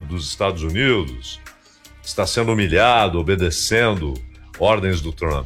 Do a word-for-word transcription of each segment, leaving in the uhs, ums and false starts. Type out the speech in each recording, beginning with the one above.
dos Estados Unidos, está sendo humilhado, obedecendo ordens do Trump.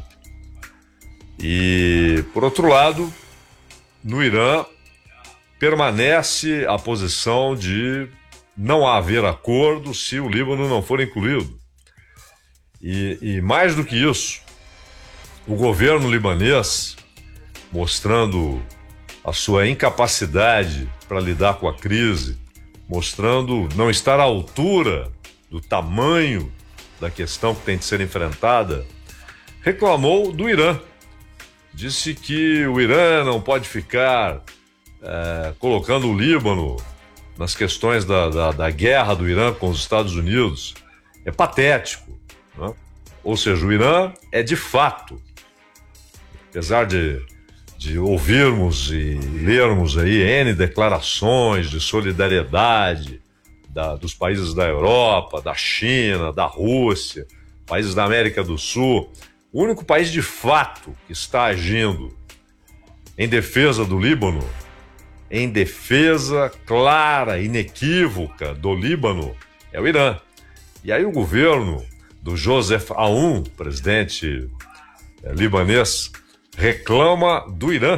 E, por outro lado, no Irã, permanece a posição de não haver acordo se o Líbano não for incluído. E, e mais do que isso, o governo libanês, mostrando a sua incapacidade para lidar com a crise, mostrando não estar à altura do tamanho da questão que tem de ser enfrentada, reclamou do Irã. Disse que o Irã não pode ficar é, colocando o Líbano nas questões da, da, da guerra do Irã com os Estados Unidos. É patético, né? Ou seja, o Irã é de fato, apesar de, de ouvirmos e lermos aí N declarações de solidariedade da, dos países da Europa, da China, da Rússia, países da América do Sul, o único país de fato que está agindo em defesa do Líbano, em defesa clara, inequívoca do Líbano, é o Irã. E aí o governo do Joseph Aoun, presidente é, libanês, reclama do Irã,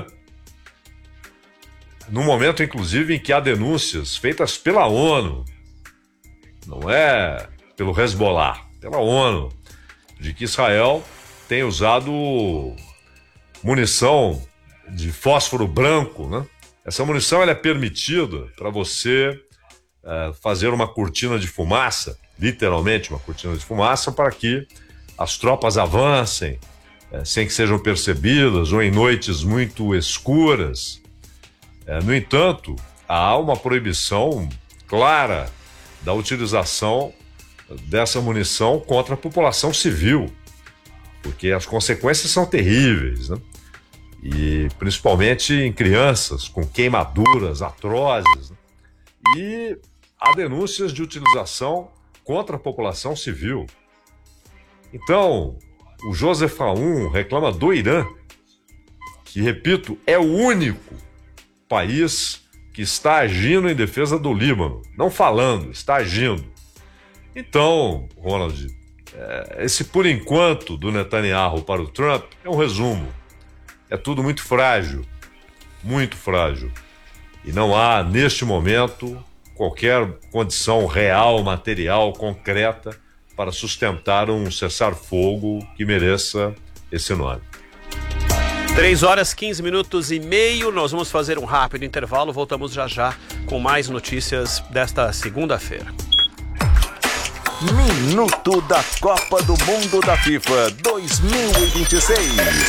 no momento, inclusive, em que há denúncias feitas pela ONU, não é pelo Hezbollah, pela ONU, de que Israel tem usado munição de fósforo branco, né? Essa munição ela é permitida para você uh, fazer uma cortina de fumaça, literalmente uma cortina de fumaça, para que as tropas avancem uh, sem que sejam percebidas ou em noites muito escuras. Uh, no entanto, há uma proibição clara da utilização dessa munição contra a população civil, porque as consequências são terríveis, né? E principalmente em crianças com queimaduras atrozes, né? E há denúncias de utilização contra a população civil. Então, o Joseph Aoun reclama do Irã, que, repito, é o único país que está agindo em defesa do Líbano, não falando, está agindo. Então, Ronald, esse por enquanto do Netanyahu para o Trump é um resumo. É tudo muito frágil, muito frágil. E não há, neste momento, qualquer condição real, material, concreta para sustentar um cessar-fogo que mereça esse nome. três horas, quinze minutos e meio. Nós vamos fazer um rápido intervalo. Voltamos já já com mais notícias desta segunda-feira. Minuto da Copa do Mundo da FIFA dois mil e vinte e seis.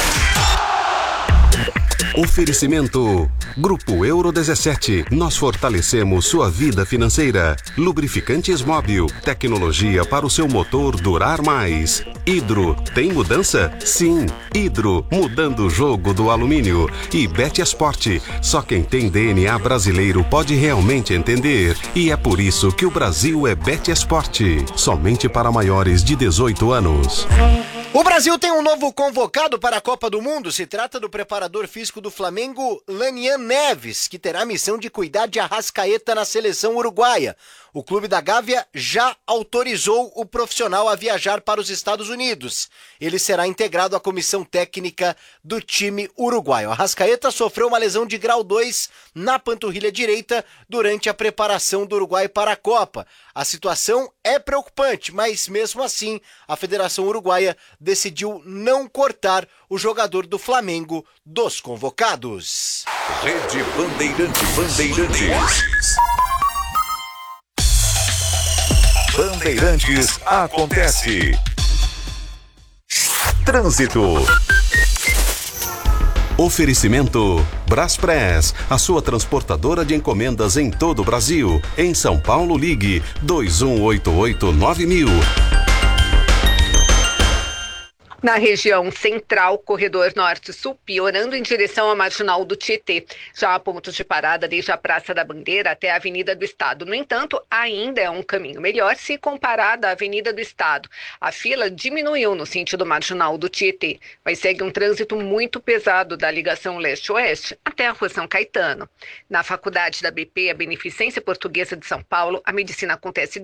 Oferecimento Grupo Euro dezessete. Nós fortalecemos sua vida financeira. Lubrificantes Móbil. Tecnologia para o seu motor durar mais. Hidro. Tem mudança? Sim. Hidro. Mudando o jogo do alumínio. E Betesport. Só quem tem D N A brasileiro pode realmente entender. E é por isso que o Brasil é Betesport. Somente para maiores de dezoito anos. O Brasil tem um novo convocado para a Copa do Mundo. Se trata do preparador físico do Flamengo, Lanian Neves, que terá a missão de cuidar de Arrascaeta na seleção uruguaia. O clube da Gávea já autorizou o profissional a viajar para os Estados Unidos. Ele será integrado à comissão técnica do time uruguaio. Arrascaeta sofreu uma lesão de grau dois na panturrilha direita durante a preparação do Uruguai para a Copa. A situação é preocupante, mas mesmo assim a Federação Uruguaia decidiu não cortar o jogador do Flamengo dos convocados. Rede Bandeirantes. Bandeirantes. Bandeirantes acontece. Trânsito. Oferecimento Braspress, a sua transportadora de encomendas em todo o Brasil. Em São Paulo, ligue dois um oito oito nove mil. Na região central, corredor norte-sul, piorando em direção à marginal do Tietê. Já há pontos de parada desde a Praça da Bandeira até a Avenida do Estado. No entanto, ainda é um caminho melhor se comparado à Avenida do Estado. A fila diminuiu no sentido marginal do Tietê, mas segue um trânsito muito pesado da ligação leste-oeste até a Rua São Caetano. Na Faculdade da B P, a Beneficência Portuguesa de São Paulo, a medicina acontece